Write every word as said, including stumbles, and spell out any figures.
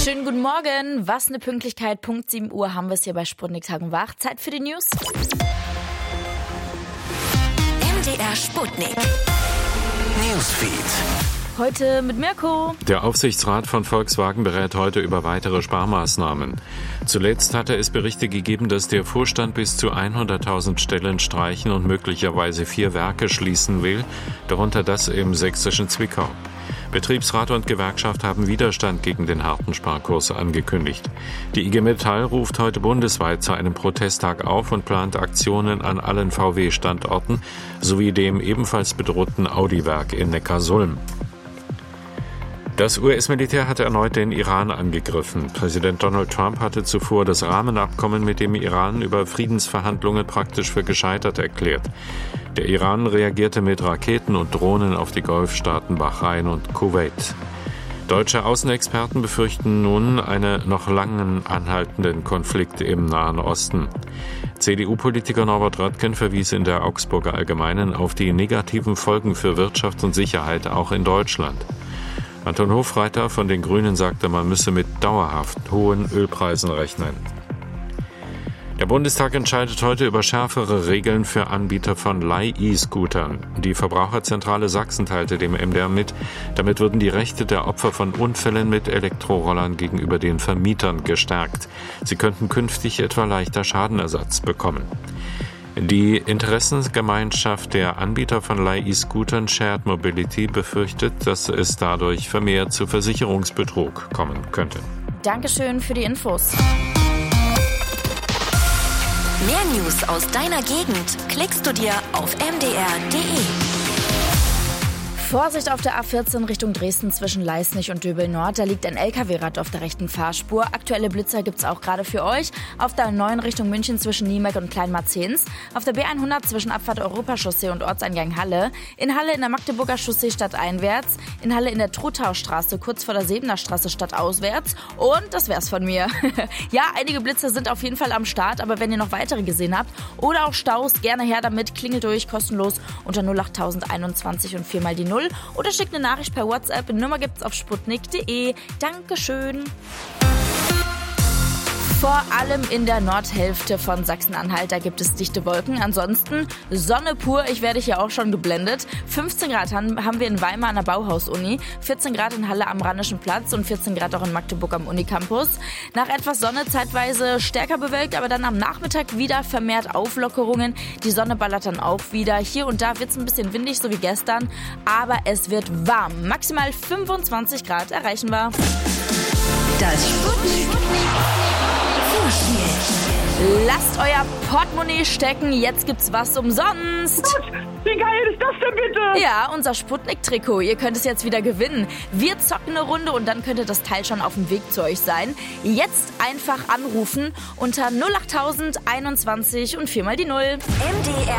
Schönen guten Morgen. Was eine Pünktlichkeit. Punkt sieben Uhr haben wir es hier bei Sputnik Tag und Wach. Zeit für die News. M D R Sputnik Newsfeed. Heute mit Mirko. Der Aufsichtsrat von Volkswagen berät heute über weitere Sparmaßnahmen. Zuletzt hatte es Berichte gegeben, dass der Vorstand bis zu hunderttausend Stellen streichen und möglicherweise vier Werke schließen will, darunter das im sächsischen Zwickau. Betriebsrat und Gewerkschaft haben Widerstand gegen den harten Sparkurs angekündigt. Die I G Metall ruft heute bundesweit zu einem Protesttag auf und plant Aktionen an allen V W-Standorten sowie dem ebenfalls bedrohten Audi-Werk in Neckarsulm. Das U S-Militär hatte erneut den Iran angegriffen. Präsident Donald Trump hatte zuvor das Rahmenabkommen mit dem Iran über Friedensverhandlungen praktisch für gescheitert erklärt. Der Iran reagierte mit Raketen und Drohnen auf die Golfstaaten Bahrain und Kuwait. Deutsche Außenexperten befürchten nun einen noch langen anhaltenden Konflikt im Nahen Osten. C D U-Politiker Norbert Röttgen verwies in der Augsburger Allgemeinen auf die negativen Folgen für Wirtschaft und Sicherheit auch in Deutschland. Anton Hofreiter von den Grünen sagte, man müsse mit dauerhaft hohen Ölpreisen rechnen. Der Bundestag entscheidet heute über schärfere Regeln für Anbieter von Leih-E-Scootern. Die Verbraucherzentrale Sachsen teilte dem M D R mit, damit würden die Rechte der Opfer von Unfällen mit Elektrorollern gegenüber den Vermietern gestärkt. Sie könnten künftig etwa leichter Schadenersatz bekommen. Die Interessengemeinschaft der Anbieter von Leih-E-Scootern Shared Mobility befürchtet, dass es dadurch vermehrt zu Versicherungsbetrug kommen könnte. Dankeschön für die Infos. Mehr News aus deiner Gegend klickst du dir auf m d r punkt d e. Vorsicht auf der A vierzehn Richtung Dresden zwischen Leisnig und Döbel Nord. Da liegt ein L K W-Rad auf der rechten Fahrspur. Aktuelle Blitzer gibt's auch gerade für euch. Auf der A neun Richtung München zwischen Niemek und Kleinmarzens. Auf der B hundert zwischen Abfahrt Europachaussee und Ortseingang Halle. In Halle in der Magdeburger Chaussee stadteinwärts. In Halle in der Trutaustraße kurz vor der Sebener Straße stadtauswärts. Und das wär's von mir. Ja, einige Blitzer sind auf jeden Fall am Start. Aber wenn ihr noch weitere gesehen habt oder auch Staus, gerne her damit. Klingelt durch, kostenlos unter null acht einundzwanzig und viermal die Null. Oder schickt eine Nachricht per WhatsApp. Die Nummer gibt's auf sputnik punkt de. Dankeschön. Vor allem in der Nordhälfte von Sachsen-Anhalt, da gibt es dichte Wolken. Ansonsten Sonne pur, ich werde hier auch schon geblendet. fünfzehn Grad haben wir in Weimar an der Bauhaus-Uni, vierzehn Grad in Halle am Rheinischen Platz und vierzehn Grad auch in Magdeburg am Unicampus. Nach etwas Sonne zeitweise stärker bewölkt, aber dann am Nachmittag wieder vermehrt Auflockerungen. Die Sonne ballert dann auch wieder. Hier und da wird es ein bisschen windig, so wie gestern, aber es wird warm. Maximal fünfundzwanzig Grad erreichen wir. Das Sputnik Vorspiel. Lasst euer Portemonnaie stecken, jetzt gibt's was umsonst. Gott, wie geil ist das denn bitte? Ja, unser Sputnik-Trikot. Ihr könnt es jetzt wieder gewinnen. Wir zocken eine Runde und dann könnte das Teil schon auf dem Weg zu euch sein. Jetzt einfach anrufen unter null acht einundzwanzig und viermal die Null. M D R